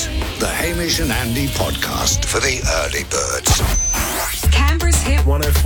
This, the Hamish and Andy podcast for the early birds. Canberra's Hit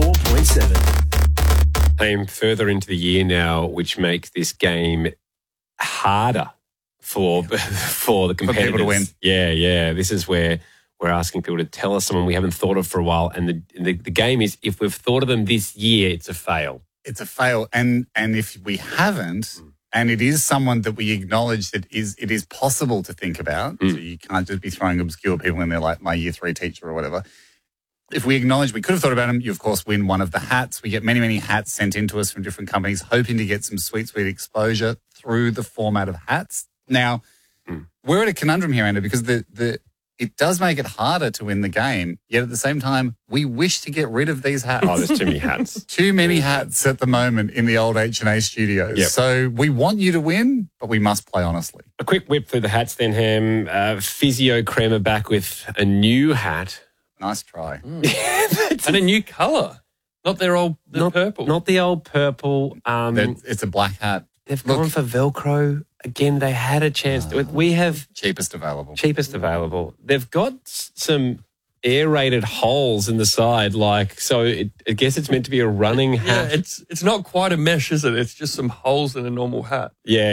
104.7. I'm further into the year now, which makes this game harder for the competitors. people to win. Yeah. This is where we're asking people to tell us someone we haven't thought of for a while. And the game is, if we've thought of them this year, it's a fail. It's a fail. And if we haven't, and it is someone that we acknowledge that it is possible to think about, so you can't just be throwing obscure people in there like my year 3 teacher or whatever. If we acknowledge we could have thought about them, you, of course, win one of the hats. We get many, many hats sent in to us from different companies, hoping to get some sweet exposure through the format of hats. Now, we're at a conundrum here, Andrew, because it does make it harder to win the game, yet at the same time, we wish to get rid of these hats. Oh, there's too many hats. Too many hats at the moment in the old H&A studios. Yep. So we want you to win, but we must play honestly. A quick whip through the hats then, Ham. Physio Crema back with a new hat. Nice try. And a new colour. Not their old purple. Not the old purple. It's a black hat. They've gone for Velcro. Again, they had a chance. We have Cheapest available. They've got some aerated holes in the side, so I guess it's meant to be a running hat. Yeah, it's not quite a mesh, is it? It's just some holes in a normal hat. Yeah.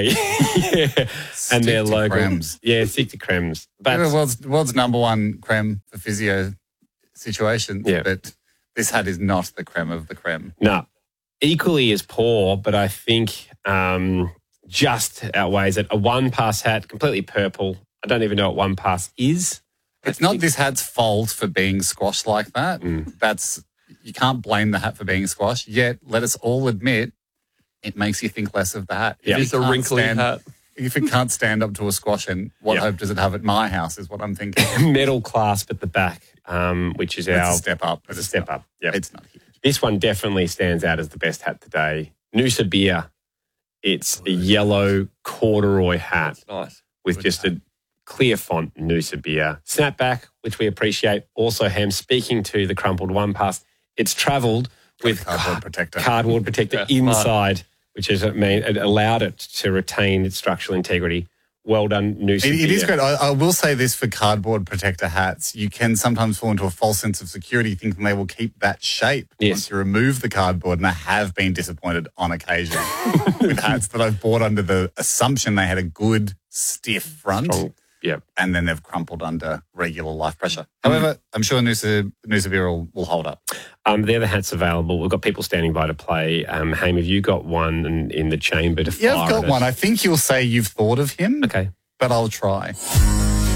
And their to logo. cremes. Yeah, stick to cremes. But The world's number one creme for physio situations, Yeah. but this hat is not the creme of the creme. no, equally as poor, but I think just outweighs it. A one-pass hat, completely purple. I don't even know what one-pass is. It's not this hat's fault for being squashed like that. You can't blame the hat for being squashed, yet let us all admit it makes you think less of the hat. Yeah. It's a wrinkly hat. If it can't stand up to a squash, and what hope does it have at my house is what I'm thinking. Metal clasp at the back, which is It's our a step up. It's a step up. Yeah, It's not huge. this one definitely stands out as the best hat today. Noosa Beer. It's a yellow corduroy hat That's nice. with just a clear font, Noosa Beer. Snapback, which we appreciate. Also, Ham, speaking to the crumpled one pass, it's travelled with Cardboard protector. Cardboard protector Yeah, inside, which has it allowed it to retain its structural integrity. Well done, Noosa Beer. It is great. I will say this for cardboard protector hats. You can sometimes fall into a false sense of security thinking they will keep that shape once you remove the cardboard. And I have been disappointed on occasion with hats that I've bought under the assumption they had a good, stiff front. Strong. Yep. And then they've crumpled under regular life pressure. However, I'm sure Noosa Beer will hold up. They're the hats available. We've got people standing by to play. Haim, have you got one in the chamber to fire? Yeah, I've got at one. us? I think you'll say you've thought of him. Okay. But I'll try.